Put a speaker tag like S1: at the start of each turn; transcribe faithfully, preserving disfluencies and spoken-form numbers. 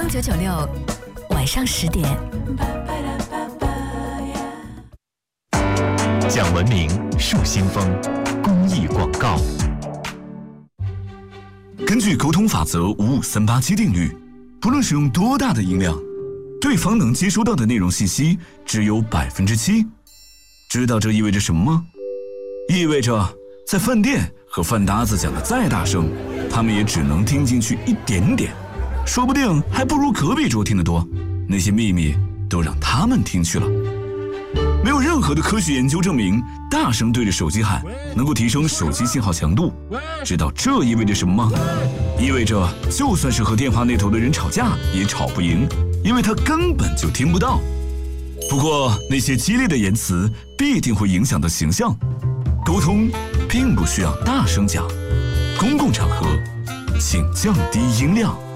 S1: 九九六晚上十点。
S2: 讲文明树新风公益广告。
S3: 根据沟通法则五五三八七定律，不论使用多大的音量，对方能接收到的内容信息只有百分之七。知道这意味着什么吗？意味着在饭店和饭搭子讲的再大声，他们也只能听进去一点点，说不定还不如隔壁桌听得多。那些秘密都让他们听去了。没有任何的科学研究证明大声对着手机喊能够提升手机信号强度。知道这意味着什么吗？意味着就算是和电话那头的人吵架也吵不赢，因为他根本就听不到。不过那些激烈的言辞必定会影响到形象。沟通并不需要大声讲，公共场合请降低音量。